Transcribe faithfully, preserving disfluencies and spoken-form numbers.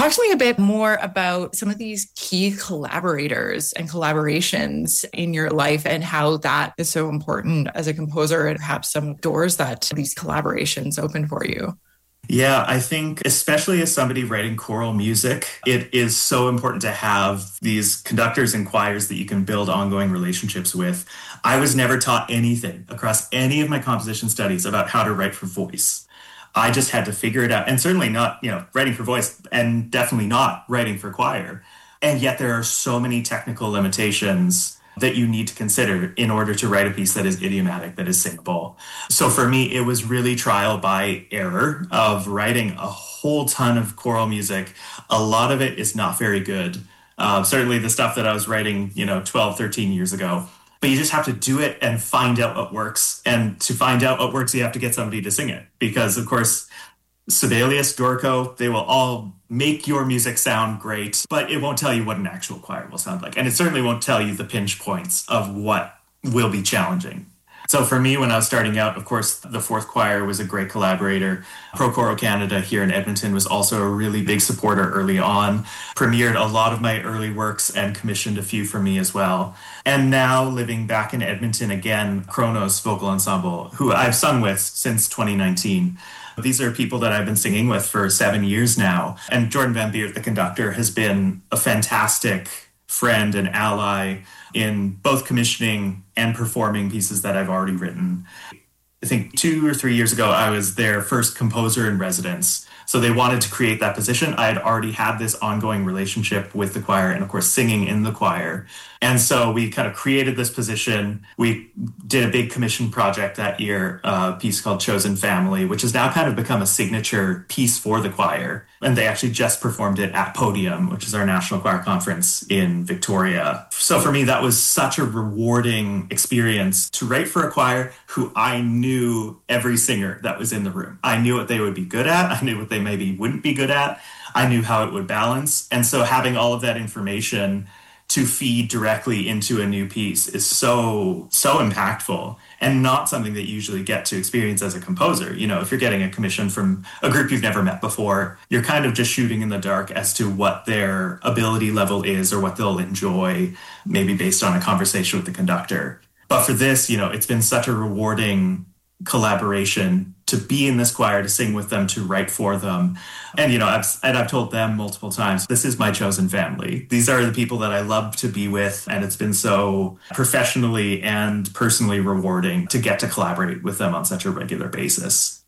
Talk to me a bit more about some of these key collaborators and collaborations in your life and how that is so important as a composer and perhaps some doors that these collaborations open for you. Yeah, I think especially as somebody writing choral music, it is so important to have these conductors and choirs that you can build ongoing relationships with. I was never taught anything across any of my composition studies about how to write for voice. I just had to figure it out. And certainly not, you know, writing for voice and definitely not writing for choir. And yet there are so many technical limitations that you need to consider in order to write a piece that is idiomatic, that is singable. So for me, it was really trial by error of writing a whole ton of choral music. A lot of it is not very good. Uh, certainly the stuff that I was writing, you know, twelve, thirteen years ago. But you just have to do it and find out what works. And to find out what works, you have to get somebody to sing it. Because, of course, Sibelius, Dorico, they will all make your music sound great, but it won't tell you what an actual choir will sound like. And it certainly won't tell you the pinch points of what will be challenging. So for me, when I was starting out, of course, the Fourth Choir was a great collaborator. ProCoro Canada here in Edmonton was also a really big supporter early on, premiered a lot of my early works and commissioned a few for me as well. And now living back in Edmonton again, Kronos Vocal Ensemble, who I've sung with since twenty nineteen. These are people that I've been singing with for seven years now. And Jordan Van Beert, the conductor, has been a fantastic friend and ally in both commissioning and performing pieces that I've already written. I think two or three years ago, I was their first composer in residence. So they wanted to create that position. I had already had this ongoing relationship with the choir and, of course, singing in the choir. And so we kind of created this position. We did a big commission project that year, a piece called Chosen Family, which has now kind of become a signature piece for the choir. And they actually just performed it at Podium, which is our national choir conference in Victoria. So for me, that was such a rewarding experience to write for a choir who I knew every singer that was in the room. I knew what they would be good at. I knew what they maybe wouldn't be good at. I knew how it would balance. And so having all of that information to feed directly into a new piece is so, so impactful and not something that you usually get to experience as a composer. You know, if you're getting a commission from a group you've never met before, you're kind of just shooting in the dark as to what their ability level is or what they'll enjoy, maybe based on a conversation with the conductor. But for this, you know, it's been such a rewarding collaboration to be in this choir, to sing with them, to write for them. And, you know, I've, and I've told them multiple times, this is my chosen family. These are the people that I love to be with. And it's been so professionally and personally rewarding to get to collaborate with them on such a regular basis.